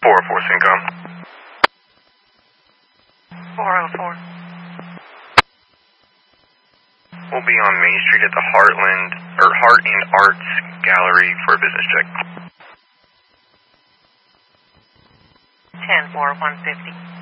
404 Syncom. 404. We'll be on Main Street at the Heart and Arts Gallery for a business check. 10-4, 150.